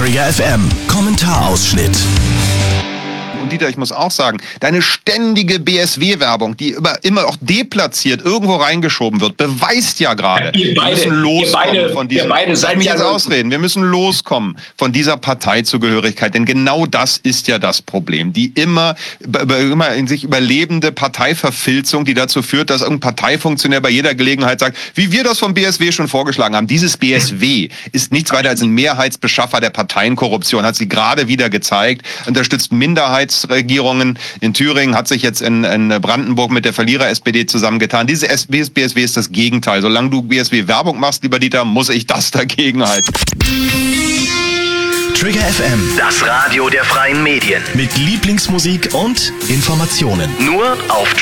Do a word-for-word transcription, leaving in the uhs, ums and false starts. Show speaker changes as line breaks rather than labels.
Trigger F M Kommentarausschnitt.
Und Dieter, ich muss auch sagen, deine ständige B S W-Werbung, die immer, immer auch deplatziert irgendwo reingeschoben wird, beweist ja gerade,
wir
müssen loskommen
beide,
von diesem,
wir beide seid
mich
ja
jetzt ausreden, wir müssen loskommen von dieser Parteizugehörigkeit, denn genau das ist ja das Problem, die immer, immer in sich überlebende Parteiverfilzung, die dazu führt, dass irgendein Parteifunktionär bei jeder Gelegenheit sagt, wie wir das vom B S W schon vorgeschlagen haben. Dieses B S W ist nichts weiter als ein Mehrheitsbeschaffer der Parteienkorruption, hat sie gerade wieder gezeigt, unterstützt Minderheits Regierungen. In Thüringen hat sich jetzt in, in Brandenburg mit der Verlierer-S P D zusammengetan. Diese B S W ist das Gegenteil. Solange du B S W-Werbung machst, lieber Dieter, muss ich das dagegen halten.
Trigger F M,
das Radio der freien Medien.
mit Lieblingsmusik und Informationen.
Nur auf